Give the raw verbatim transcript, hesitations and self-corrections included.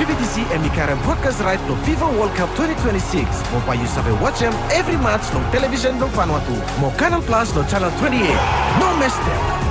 B T C and Mikaran broadcast right to FIFA World Cup twenty twenty-six. Mo payu sabe watch them every match on television no Vanuatu. Mo Canal Plus no channel twenty-eight. No miss them.